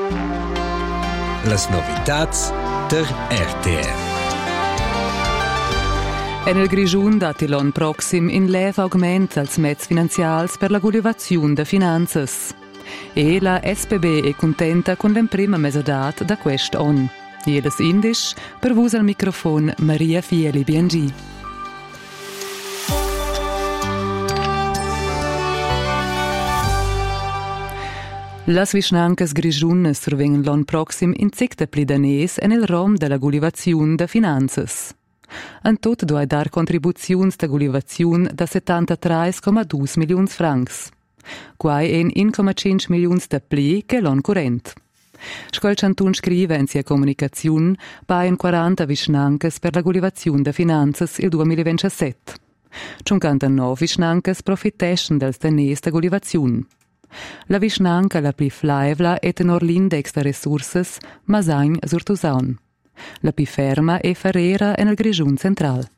Las novitats der RTR. En il Grischun dati l'anno proxim in leva augment als mezz finanzials per la cultivazione de finanzas. E la SBB è contenta con l'emprima mesadat da quest'anno. Jedes Indisch, per vos al microfono Maria Fieli BNG. Las vischnancas grischunnas survengan l'anno proxim in secta plidanès en il rom de la cultivazione de finanzas. En tot doi dar contribuziuns de cultivazione da 73,2 milions francs. Quai en 1,5 milions de pli che l'anno current. Scol Chantun scrive in sia comunicazione paien 40 vischnancas per la cultivazione de finanzas il 2027. 59 vischnancas profiteschen dels danès de cultivazione. La vischnanca la pli flaivla è tenor l'index de resurses Masagn Surtusaun. La pli ferma è Ferrera nel Grischun central.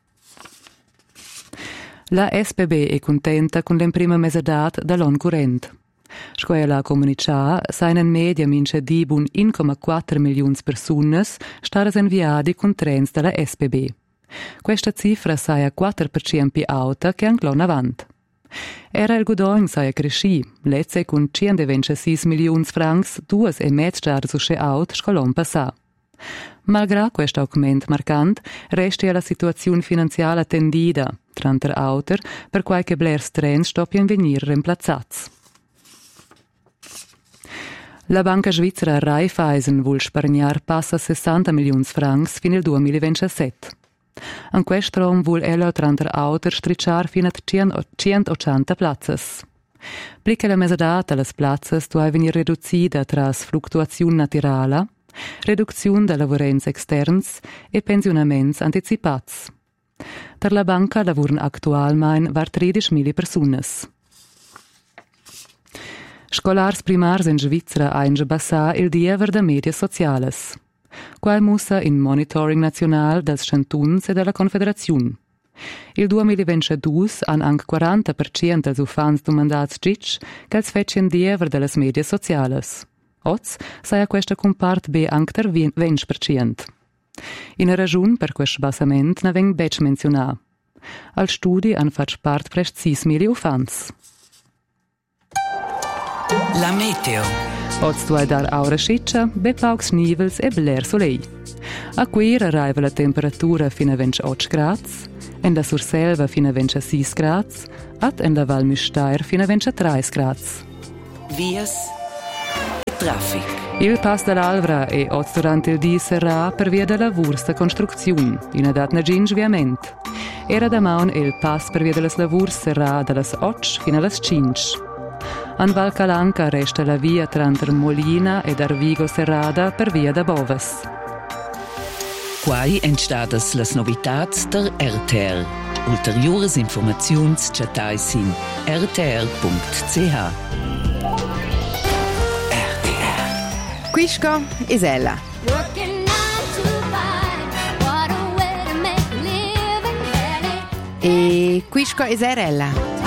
La SBB è contenta con l'emprima mesadat dall'anno current. Scoela a comunicà, sa in media mince dibun 1,4 milions personas staras inviadi con trens della SBB. Questa cifra sai a 4% più alta che anche l'anno avanti. Era il guadagno sai cresci, lezze con 126 milions francs, 2,5 stars usce out scolon passà. Malgrado questo aumento marcante, resta la situazione finanziaria tendida, tranter auter, per qualche blers trens stoppian venir reemplazzats. La banca svizzera Raiffeisen vuol spargnar passa 60 milions francs fin il 2027. In questo rom vuol ella tranter auter stricciar fin a 180 plazzas. Plica la mesadata las plazzas doveva venir riducida tras fluctuazione naturala, reduzione de lavorens externs e pensionaments anticipats. Per la banca lavuran actualmein var 13.000 personas. Scolars primars in Svizzera ein bassà il diever de medias sociales. Qual mussa in monitoring national dels chantuns e della Confederazione. Il 2022 han anche 40% dels ufans domandats gitsch che els fecien diever delles medias sociales. Oz sai a questa compart be anche ter 20%. In ragione per questo bassament ne veng bec menzionà. Al studi han fatto part prest 6.000 ufans. La meteo. Oz duai dar aura sciccia, be paucs nivels e bler solei. A quir arriva la temperatura fino a 28 grads, en la Surselva fino a 26 grads, at en la Val Müstair fino a 23 grads. Vias e traffic. Il pass dell'Alvra è oz durante il dì sarà per via della lavurs de construzione, in adat na gin sviament. Era da maun il pass per via delle lavurs sarà dallas 8 fino allas 5. An Val Calanca resta la via tranter Molina ed Arvigo Serrada per via da Boves. Quai entstadas las novitats der RTR. Ulteriores informaziuns chatais in rtr.ch. RTR. Quisco is ella. E Quisco is ella.